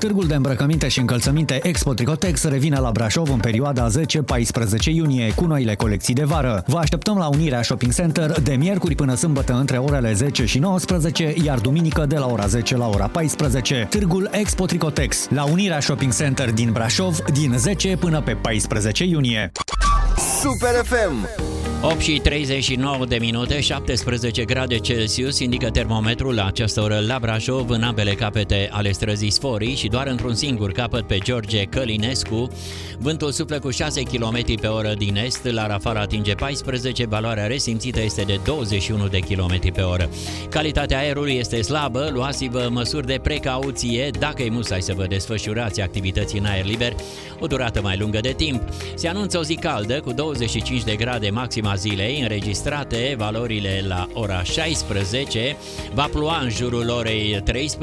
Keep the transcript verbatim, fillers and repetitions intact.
Târgul de îmbrăcăminte și încălțăminte Expo Tricotex revine la Brașov în perioada zece paisprezece iunie cu noile colecții de vară. Vă așteptăm la Unirea Shopping Center de miercuri până sâmbătă între orele zece și nouăsprezece, iar duminică de la ora zece la ora paisprezece. Târgul Expo Tricotex la Unirea Shopping Center din Brașov din zece până pe paisprezece iunie. Super F M. opt și treizeci și nouă de minute, șaptesprezece grade Celsius indică termometrul la această oră la Brașov, în ambele capete ale străzii Sforii și doar într-un singur capăt pe George Călinescu. Vântul suflă cu șase kilometri pe oră din est, la Rafal atinge paisprezece, valoarea resimțită este de douăzeci și unu de kilometri pe oră. Calitatea aerului este slabă, luați-vă măsuri de precauție dacă e musai să vă desfășurați activități în aer liber o durată mai lungă de timp. Se anunță o zi caldă cu douăzeci și cinci de grade maxima zilei, înregistrate valorile la ora șaisprezece, va ploua în jurul orei treisprezece.